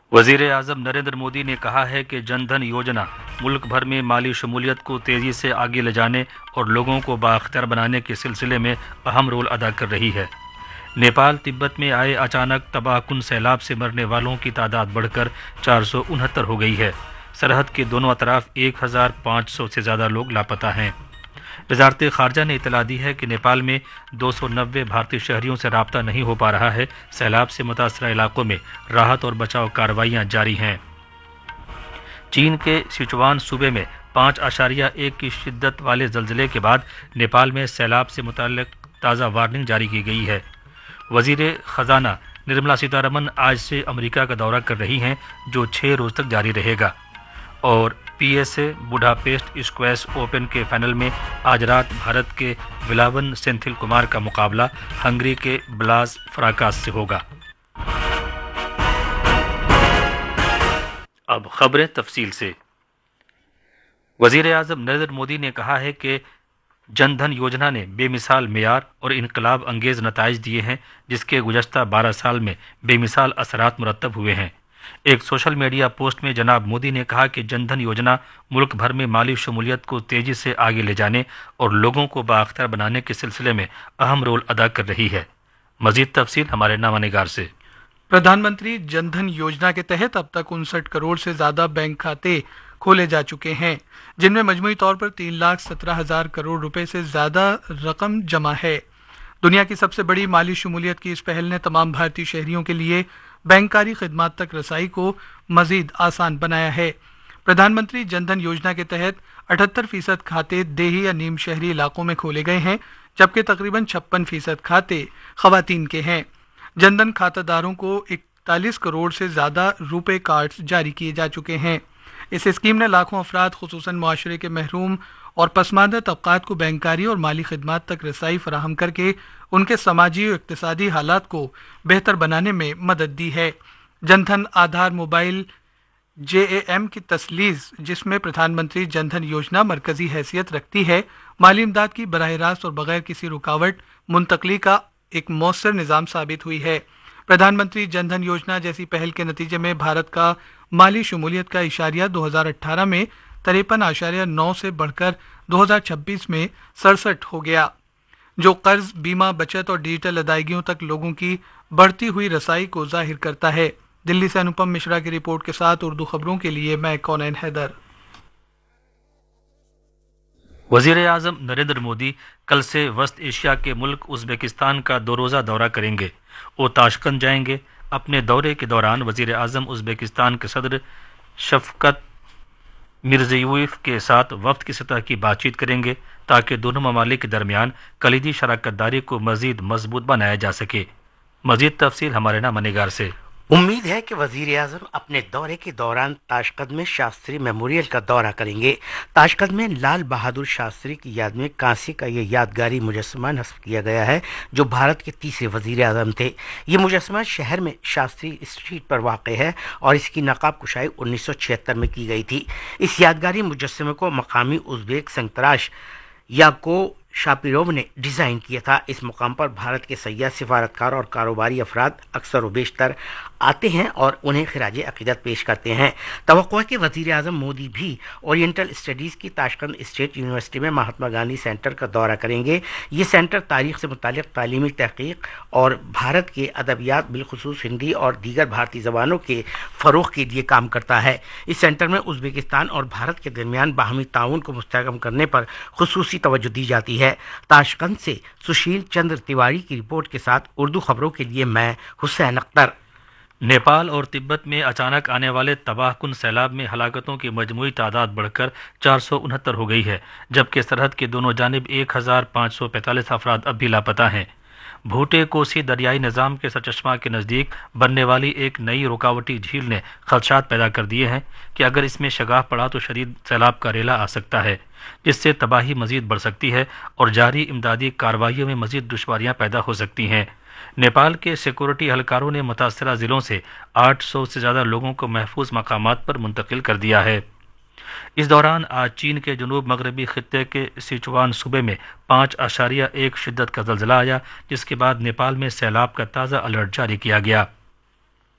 वजीर आजम नरेंद्र मोदी ने कहा है कि जन धन योजना मुल्क भर में माली शमूलियत को तेजी से आगे ले जाने और लोगों को बाअख्तियार बनाने के सिलसिले में अहम रोल अदा कर रही है। नेपाल तिब्बत में आए अचानक तबाहकुन सैलाब से मरने वालों की तादाद बढ़कर 469 हो गई है। सरहद के दोनों अतराफ 1500 से ज़्यादा लोग लापता हैं। वजारत खारजा ने इतला दी है कि नेपाल में 290 भारतीय शहरियों से राब्ता नहीं हो पा रहा है। सैलाब से मुतासरा इलाकों में राहत और बचाव कार्रवाइयाँ जारी हैं। चीन के सिचुआन सूबे में 5.1 की शिद्दत वाले जल्जले के बाद नेपाल में सैलाब से मुताल्लिक ताज़ा वार्निंग जारी की गई है। वजीर खजाना निर्मला सीतारमन आज से अमेरिका का दौरा कर रही हैं, जो 6 रोज तक जारी रहेगा। और पीएसए बुडापेस्ट स्क्वैश ओपन के फाइनल में आज रात भारत के विलावन सेंथिल कुमार का मुकाबला हंगरी के ब्लाज फ्राकास से होगा। अब खबरें तफसील से। वजीर आजम नरेंद्र मोदी ने कहा है कि जन धन योजना ने बेमिसाल मेयार और इनकलाब अंगेज नताइज दिए हैं, जिसके गुज़श्ता 12 साल में बेमिसाल असरात मुरतब हुए हैं। एक सोशल मीडिया पोस्ट में जनाब मोदी ने कहा कि जन धन योजना मुल्क भर में माली शमूलियत को तेजी से आगे ले जाने और लोगों को बाअख्तियार बनाने के सिलसिले में अहम रोल अदा कर रही है। मजीद तफसील हमारे नामानिगार से। प्रधानमंत्री जन धन योजना के तहत अब तक 59 करोड़ से ज्यादा बैंक खाते खोले जा चुके हैं, जिनमें मजमूई तौर पर 3,17,000 करोड़ रुपए से ज्यादा रकम जमा है। दुनिया की सबसे बड़ी माली शमूलियत की इस पहल ने तमाम भारतीय शहरियों के लिए बैंकारी खिदमात तक रसाई को मजीद आसान बनाया है। प्रधानमंत्री जन धन योजना के तहत 78% खाते देही या नीम शहरी इलाकों में खोले गए हैं, जबकि तकरीबन 56% खाते खवातीन के हैं। जनधन खातादारों को 41 करोड़ से ज्यादा रुपए कार्ड्स जारी किए जा चुके हैं। इस स्कीम ने लाखों अफराद खुसूसन मुआशरे के महरूम और पसमानदा तबकात को बैंकारी और माली खिदमात तक रसाई फराहम करके उनके समाजी और इक्तिसादी हालात को बेहतर बनाने में मदद दी है। जनधन आधार मोबाइल JAM की तसलीस, जिसमें प्रधानमंत्री जनधन योजना मरकजी हैसियत रखती है, माली इमदाद की बराह रास्त और बगैर किसी रुकावट मुंतकली का एक मौसर निज़ाम साबित हुई है। प्रधानमंत्री जनधन योजना जैसी पहल के नतीजे में भारत का माली शमूलियत का इशारिया 2018 में 53.9 से बढ़कर 2026 में 67 हो गया, जो कर्ज, बीमा, बचत और डिजिटल अदायगियों तक लोगों की बढ़ती हुई रसाई को जाहिर करता है। दिल्ली से अनुपम मिश्रा की रिपोर्ट के साथ उर्दू खबरों के लिए मैं कौनैन हैदर। वजीर आजम नरेंद्र मोदी कल से वस्त एशिया के मुल्क उज़्बेकिस्तान का 2 रोज़ा दौरा करेंगे। वो ताशकंद जाएंगे। अपने दौरे के दौरान वजीर आजम उज़्बेकिस्तान के सदर शफकत मिर्ज़ियोयेव के साथ वफ्द की सतह की बातचीत करेंगे, ताकि दोनों ममालिक के दरमियान कलीदी शराकतदारी को मजीद मजबूत बनाया जा सके। मजीद तफसील हमारे नामानिगार से। उम्मीद है कि वजीर आजम अपने दौरे के दौरान ताशकंद में शास्त्री मेमोरियल का दौरा करेंगे। ताशकंद में लाल बहादुर शास्त्री की याद में कांसे का ये यादगारी मुजस्समा नस्ब किया गया है, जो भारत के तीसरे वजीर आजम थे। ये मुजस्समा शहर में शास्त्री स्ट्रीट पर वाक़ है और इसकी नकाब कुशाई 1976 में की गई थी। इस यादगारी मुजस्समे को मकामी उज़्बेक संतराश याको शापिरोव ने डिज़ाइन किया था। इस मुकाम पर भारत के सय्याह, सिफारतकार और कारोबारी अफराद अक्सर व बेशतर आते हैं और उन्हें खिराज अक़ीदत पेश करते हैं। तवक्को है कि वज़ीर आज़म मोदी भी ओरिएंटल स्टडीज़ की ताशकंद स्टेट यूनिवर्सिटी में महात्मा गांधी सेंटर का दौरा करेंगे। ये सेंटर तारीख़ से मुताल्लिक़ तालीमी तहक़ीक़ और भारत के अदबियात, बिलखुसूस हिंदी और दीगर भारतीय ज़बानों के फ़रोग़ के लिए काम करता है। इस सेंटर में उज़्बेकिस्तान और भारत के दरमियान बाहमी ताउन को मुस्तहकम करने पर खुसूसी तवज्जो दी जाती है। ताशकंद से सुशील चंद्र तिवारी की रिपोर्ट के साथ उर्दू खबरों के लिए मैं हुसैन अख्तर। नेपाल और तिब्बत में अचानक आने वाले तबाहकुन सैलाब में हलाकतों की मजमूई तादाद बढ़कर 469 हो गई है, जबकि सरहद के दोनों जानिब 1545 अफराद अब भी लापता हैं। भूटे कोसी दरियाई निज़ाम के सरचश्मा के नज़दीक बनने वाली एक नई रुकावटी झील ने खदशात पैदा कर दिए हैं कि अगर इसमें शगाफ पड़ा तो शदीद सैलाब का रेला आ सकता है, जिससे तबाही मज़ीद बढ़ सकती है और जारी इमदादी कार्रवाइयों में मज़ीद दुश्वारियाँ पैदा हो सकती हैं। नेपाल के सिक्योरिटी एहलकारों ने मुतासरा ज़िलों से 800 से ज़्यादा लोगों को महफूज मकामात पर मुंतकिल कर दिया है। इस दौरान आज चीन के जनूब मगरबी खित्ते के सिचुआन सूबे में 5.1 शिद्दत का ज़लज़ला आया, जिसके बाद नेपाल में सैलाब का ताज़ा अलर्ट जारी किया गया।